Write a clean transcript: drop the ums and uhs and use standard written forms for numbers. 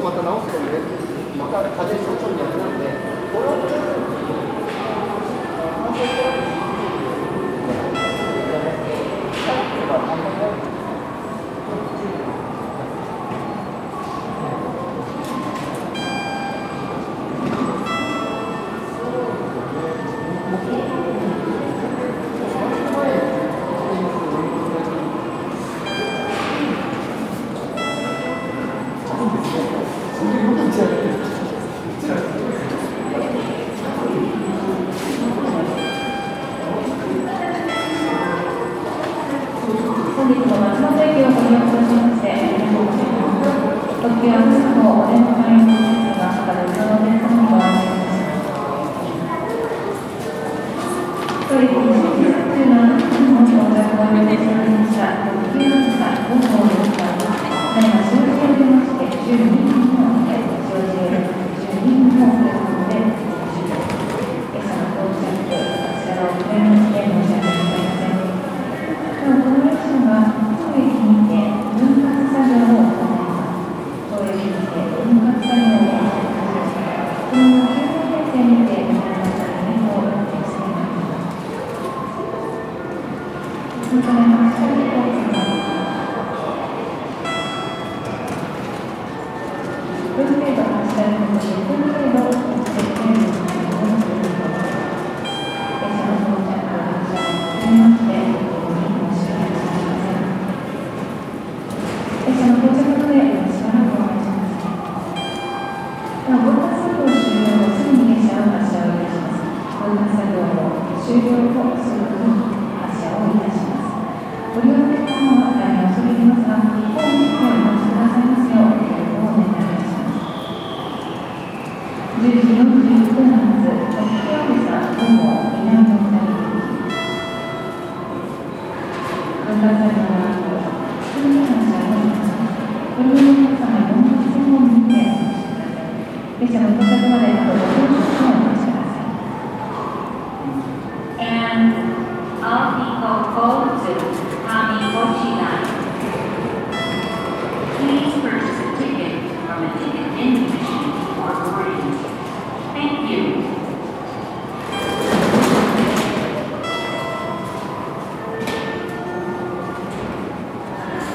また直すとね、また風邪症状になるので、これを本日も松本駅をご利用くださいましてありがとうございます。特急あずさ号お電話会員の皆様から後ろのお客様にご案内いたします。当駅西口中の本日お客をお呼びいただきました特急あずさ5号ですが、ただいま使用中を受けまして12分の使用中12分のお客様で今朝の到着こちらを遅れまして申し訳ございません。この列車は当駅にて分割作業を行います。当駅にて分割作業を行います。この9番列車にてご覧のためをお願いしています。そのための下にお願いします。10分程度発車のことで10分程度設定をしています。列車の到着発車を決めまして列車の到着までしばらくお待ちください。分割作業終了後、すぐに列車を発車をいたします。分割作業を終了後、すぐに発車をいたします。ご利用のお客様は大変恐れ入りますが、ホームにてお待ちくださいますようご協力をお願いいたします。10時41分発、特急あずさ5号南の2人分割作業の後、すぐに発車をいたします。ご利用のお客様は4番線を見てお待ちください。列車の到着まで